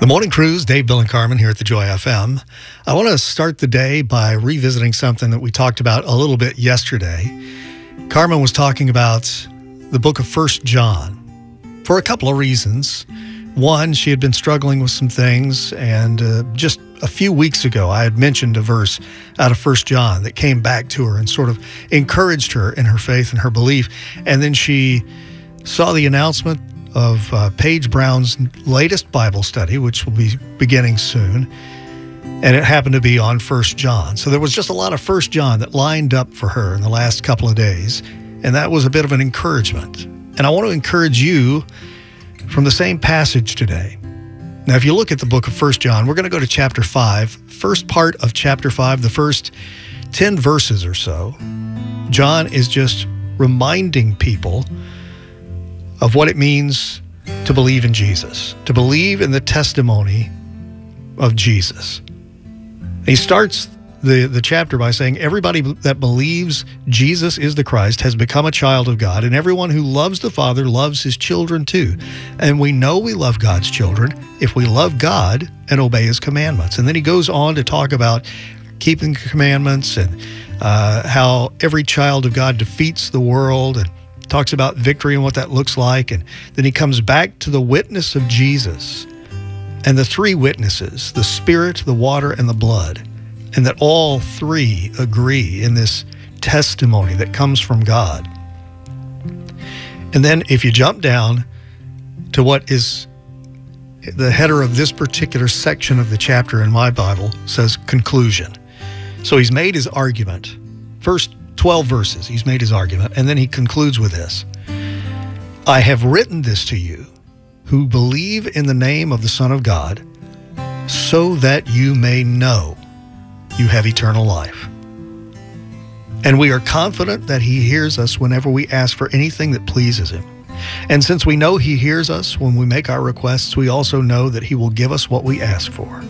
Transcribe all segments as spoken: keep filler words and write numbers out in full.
The Morning Cruise, Dave, Bill, and Carmen here at the Joy F M. I want to start the day by revisiting something that we talked about a little bit yesterday. Carmen was talking about the book of First John for a couple of reasons. One, she had been struggling with some things, and uh, just a few weeks ago, I had mentioned a verse out of First John that came back to her and sort of encouraged her in her faith and her belief. And then she saw the announcement of uh, Paige Brown's latest Bible study, which will be beginning soon, and it happened to be on First John. So there was just a lot of First John that lined up for her in the last couple of days, and that was a bit of an encouragement. And I want to encourage you from the same passage today. Now, if you look at the book of First John, we're going to go to chapter five, first part of chapter five, the first ten verses or so. John is just reminding people of what it means to believe in Jesus, to believe in the testimony of Jesus. He starts the, the chapter by saying, everybody that believes Jesus is the Christ has become a child of God, and everyone who loves the Father loves his children too. And we know we love God's children if we love God and obey his commandments. And then he goes on to talk about keeping the commandments and uh, how every child of God defeats the world, and talks about victory and what that looks like. And then he comes back to the witness of Jesus and the three witnesses, the Spirit, the water, and the blood, and that all three agree in this testimony that comes from God. And then if you jump down to what is the header of this particular section of the chapter in my Bible, says conclusion. So he's made his argument. First twelve verses, he's made his argument, and then he concludes with this. I have written this to you who believe in the name of the Son of God, so that you may know you have eternal life. And we are confident that he hears us whenever we ask for anything that pleases him. And since we know he hears us when we make our requests, we also know that he will give us what we ask for.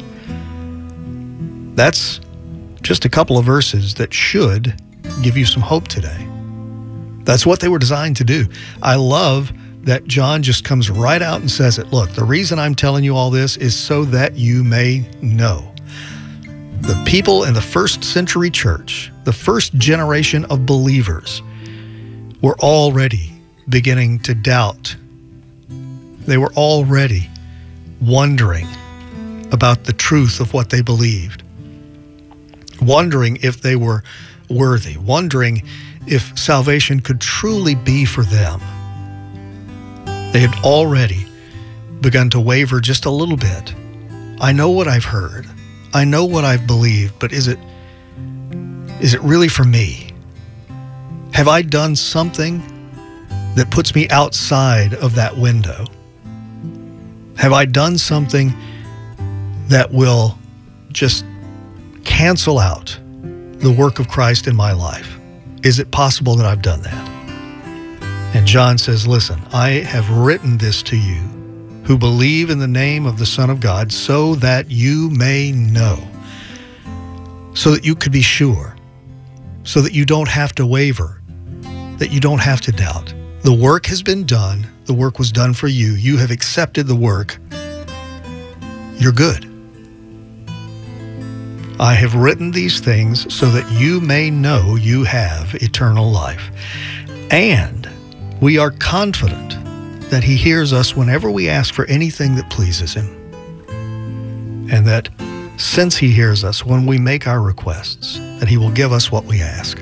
That's just a couple of verses that should give you some hope today. That's what they were designed to do. I love that John just comes right out and says it. Look, the reason I'm telling you all this is so that you may know. The people in the first century church, the first generation of believers, were already beginning to doubt. They were already wondering about the truth of what they believed, wondering if they were worthy, wondering if salvation could truly be for them. They had already begun to waver just a little bit. I know what I've heard. I know what I've believed, but is it is it really for me? Have I done something that puts me outside of that window? Have I done something that will just cancel out the work of Christ in my life? Is it possible that I've done that? And John says, listen, I have written this to you who believe in the name of the Son of God, so that you may know, so that you could be sure, so that you don't have to waver, that you don't have to doubt. The work has been done. The work was done for you. You have accepted the work. You're good. I have written these things so that you may know you have eternal life. And we are confident that he hears us whenever we ask for anything that pleases him. And that since he hears us when we make our requests, that he will give us what we ask.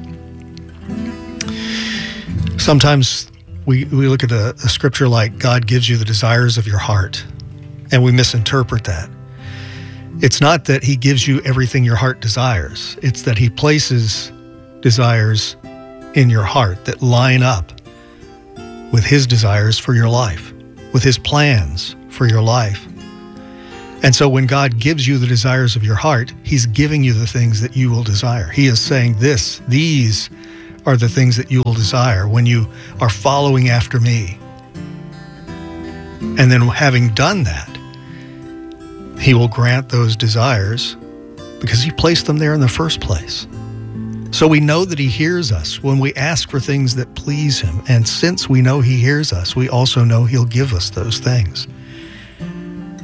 Sometimes we, we look at a, a scripture like God gives you the desires of your heart, and we misinterpret that. It's not that he gives you everything your heart desires. It's that he places desires in your heart that line up with his desires for your life, with his plans for your life. And so when God gives you the desires of your heart, he's giving you the things that you will desire. He is saying this, these are the things that you will desire when you are following after me. And then having done that, he will grant those desires because he placed them there in the first place. So we know that he hears us when we ask for things that please him. And since we know he hears us, we also know he'll give us those things.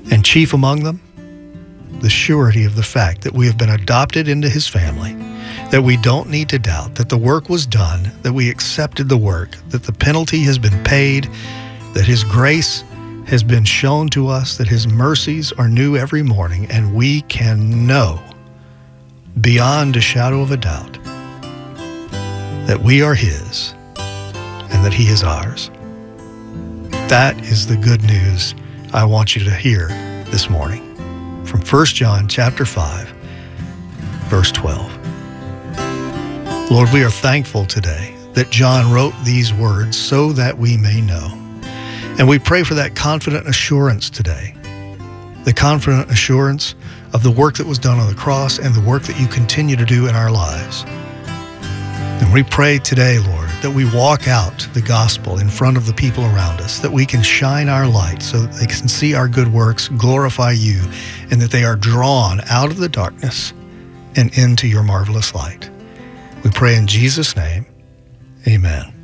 And chief among them, the surety of the fact that we have been adopted into his family, that we don't need to doubt that the work was done, that we accepted the work, that the penalty has been paid, that his grace has been shown to us, that his mercies are new every morning, and we can know beyond a shadow of a doubt that we are his and that he is ours. That is the good news I want you to hear this morning from First John chapter five, verse twelve. Lord, we are thankful today that John wrote these words so that we may know. And we pray for that confident assurance today, the confident assurance of the work that was done on the cross and the work that you continue to do in our lives. And we pray today, Lord, that we walk out the gospel in front of the people around us, that we can shine our light so that they can see our good works, glorify you, and that they are drawn out of the darkness and into your marvelous light. We pray in Jesus' name, amen.